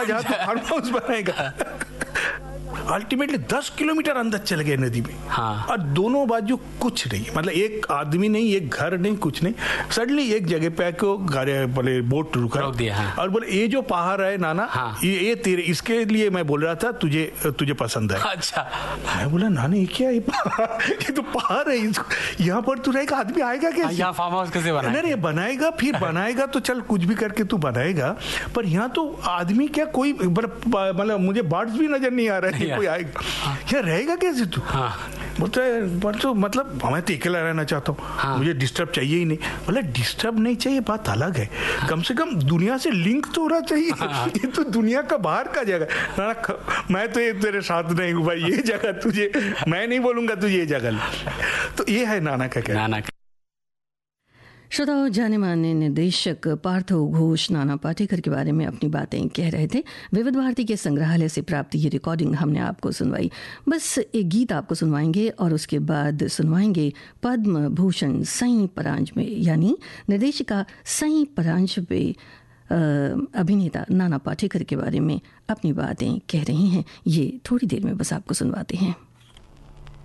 जाएगा जहाँ तू फार्म हाउस बनाएगा। अल्टीमेटली 10 किलोमीटर अंदर चले गए नदी में। हाँ। और दोनों बाजू कुछ नहीं, मतलब एक आदमी नहीं, एक घर नहीं, कुछ नहीं। सडनली एक जगह पे को गाड़ी बोले बोट रुका दिया। हाँ। और बोले ये जो पहाड़ है नाना, हाँ। ये तेरे, इसके लिए मैं बोल रहा था तुझे पसंद है। अच्छा। मैं बोला नाना ये क्या है, ये तो पहाड़ है, यहाँ पर तू रहेगा, आदमी आएगा कैसे? यहाँ फार्म हाउस कैसे बनाएगा? नहीं बनाएगा, फिर बनाएगा तो चल कुछ भी करके तू बनाएगा, पर यहाँ तो आदमी क्या, कोई मतलब मुझे बर्ड्स भी नजर नहीं आ रहा है, कोई आएगा क्या, रहेगा कैसे तू? हाँ। तो मतलब मैं तो अकेला रहना चाहता हूँ। हाँ। मुझे डिस्टर्ब चाहिए ही नहीं। बोला डिस्टर्ब नहीं चाहिए, बात अलग है। हाँ। कम से कम दुनिया से लिंक तो होना चाहिए। हाँ। ये तो दुनिया का बाहर का जगह ना, मैं तो ये तेरे साथ नहीं हूँ भाई, ये जगह तुझे मैं नहीं बोलूंगा, तुझे ये जगह। तो ये है नाना का कहना। श्रोताओं, जाने माने निर्देशक पार्थो घोष नाना पाटेकर के बारे में अपनी बातें कह रहे थे। विविध भारती के संग्रहालय से प्राप्त ये रिकॉर्डिंग हमने आपको सुनवाई। बस एक गीत आपको सुनवाएंगे और उसके बाद सुनवाएंगे पद्म भूषण सई परांज में, यानी निर्देशिका सई परांज पे अभिनेता नाना पाटेकर के बारे में अपनी बातें कह रही हैं। ये थोड़ी देर में बस आपको सुनवाते हैं।